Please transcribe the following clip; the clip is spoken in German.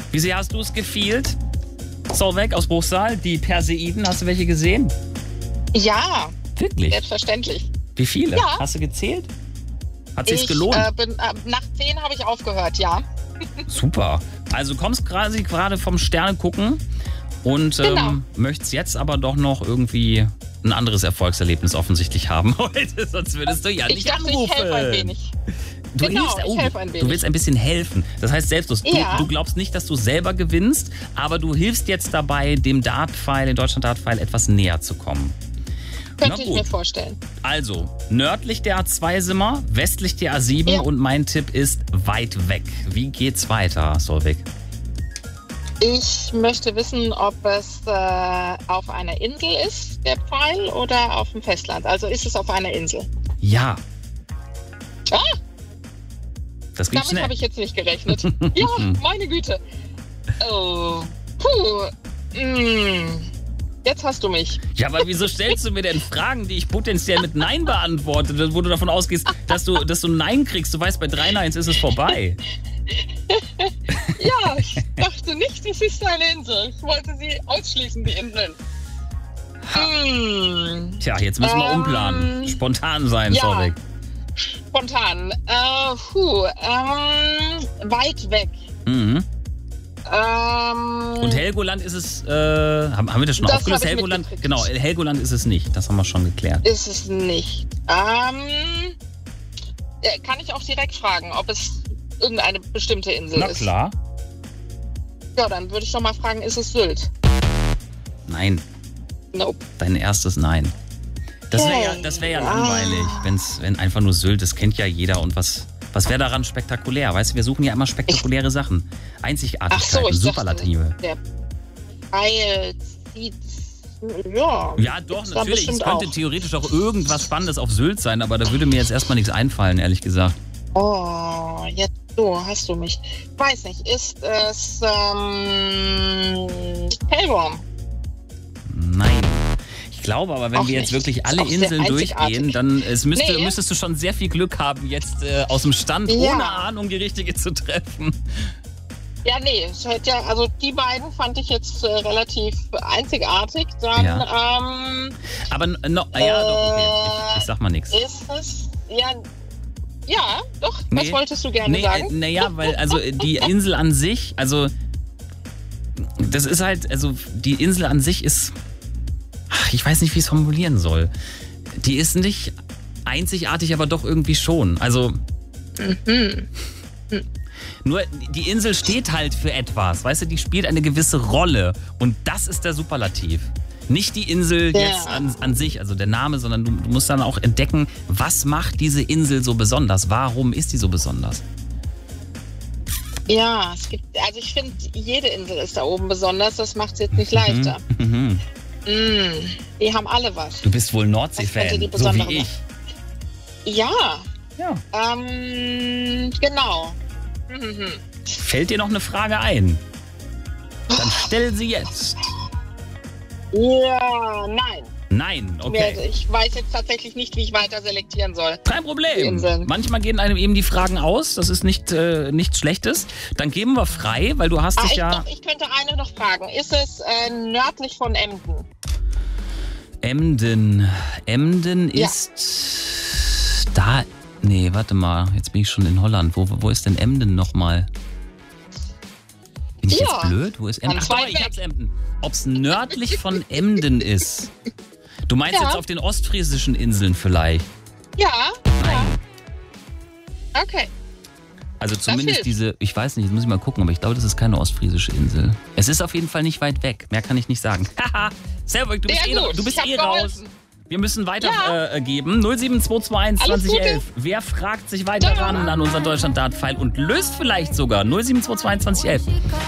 Wie sehr hast du es gefühlt? Solveig aus Bruchsal, die Perseiden, hast du welche gesehen? Ja, Wirklich? selbstverständlich. Wie viele? Ja. Hast du gezählt? Hat sich's gelohnt? Nach 10 habe ich aufgehört, ja. Super. Also kommst quasi gerade vom Sterne gucken und Genau. möchtest jetzt aber doch noch irgendwie ein anderes Erfolgserlebnis offensichtlich haben heute, sonst würdest du ja Ich nicht dachte, anrufen. ich helfe ein wenig. Du Genau, hilfst, ich helfe ein wenig. Du willst ein bisschen helfen. Das heißt selbstlos. Ja. Du glaubst nicht, dass du selber gewinnst, aber du hilfst jetzt dabei, dem Dartpfeil, den Deutschland Dartpfeil, etwas näher zu kommen. Könnte ich mir vorstellen. Also, nördlich der A2 sind wir, westlich der A7 Ja. und mein Tipp ist weit weg. Wie geht's weiter, Solveig? Ich möchte wissen, ob es auf einer Insel ist, der Pfeil, oder auf dem Festland. Also ist es auf einer Insel? Ja, Ah, das geht damit schnell. habe ich jetzt nicht gerechnet. Ja, meine Güte. Oh, puh. Jetzt hast du mich. Ja, aber wieso stellst du mir denn Fragen, die ich potenziell mit Nein beantworte, wo du davon ausgehst, dass du Nein kriegst? Du weißt, bei 3 Neins ist es vorbei. Ja, ich dachte nicht, es ist eine Insel. Ich wollte sie ausschließen, die Inseln. Tja, jetzt müssen wir umplanen. Spontan sein, ja. Solveig. Spontan. Weit weg. Mhm. Und Und Helgoland ist es, haben wir das schon Das aufgelöst? habe ich Helgoland? mitgekriegt. Genau, Helgoland ist es nicht. Das haben wir schon geklärt. ist es nicht. Kann ich auch direkt fragen, ob es irgendeine bestimmte Insel Na ist? klar. Ja, dann würde ich doch mal fragen, ist es Sylt? Nein, Nope. dein erstes Nein. Das wär ja langweilig, wenn einfach nur Sylt, das kennt ja jeder. Und was wäre daran spektakulär? Weißt du, wir suchen ja immer spektakuläre Sachen. Einzigartigkeiten, ich Superlative. dachte, der Pfeil zieht... Ja, Ja, doch, gibt's da natürlich. Es bestimmt könnte auch. theoretisch auch irgendwas Spannendes auf Sylt sein, aber da würde mir jetzt erstmal nichts einfallen, ehrlich gesagt. Oh, jetzt so, hast du mich. Weiß nicht, ist es Hellworm? Nein. Ich glaube aber, wenn Auch wir jetzt nicht. wirklich Ist alle auch sehr Inseln einzigartig. durchgehen, dann Nee. müsstest du schon sehr viel Glück haben, jetzt aus dem Stand Ja. ohne Ahnung die richtige zu treffen. Ja, nee, es hätte ja, also die beiden fand ich jetzt relativ einzigartig. Dann Aber doch, okay. Ich sag mal nichts. ist es, ja, doch, was Nee. wolltest du gerne sagen? Naja, weil also die Insel an sich, also das ist halt, also die Insel an sich ist, ich weiß nicht, wie ich es formulieren soll. Die ist nicht einzigartig, aber doch irgendwie schon. Also nur die Insel steht halt für etwas, weißt du, die spielt eine gewisse Rolle und das ist der Superlativ. Nicht die Insel Ja. jetzt an sich, also der Name, sondern du musst dann auch entdecken, was macht diese Insel so besonders? Warum ist die so besonders? Ja, also ich finde, jede Insel ist da oben besonders, das macht es jetzt nicht leichter. Mhm. Die haben alle was. Du bist wohl Was Nordsee-Fan, könnte die so besondere wie ich. Ja, Ja. genau. Fällt dir noch eine Frage ein? Dann stell sie jetzt. Ja, nein. Nein, okay. Ich weiß jetzt tatsächlich nicht, wie ich weiter selektieren soll. Kein Die Problem. Inseln. Manchmal gehen einem eben die Fragen aus. Das ist nichts Schlechtes. Dann geben wir frei, weil du hast dich ja... Ich könnte eine noch fragen. Ist es nördlich von Emden? Emden. Emden Ja. ist... Da... Nee, warte mal. Jetzt bin ich schon in Holland. Wo ist denn Emden nochmal? Bin ich Ja. jetzt blöd? Wo ist Emden? Ganz Ach doch, weit ich weg. hab's Emden. Ob's nördlich von Emden ist. Du meinst Ja. jetzt auf den ostfriesischen Inseln vielleicht? Ja. Nein. Okay. Also zumindest hilft. diese, ich weiß nicht, jetzt muss ich mal gucken, aber ich glaube, das ist keine ostfriesische Insel. Es ist auf jeden Fall nicht weit weg. Mehr kann ich nicht sagen. Haha, Servus, du bist Sehr gut. du bist Ich hab raus. geholfen. Wir müssen weitergeben. 07221 Alles 2011. Wer fragt sich weiter Ja. ran an unseren Deutschland-Dart-Pfeil und löst vielleicht sogar 07221 2011.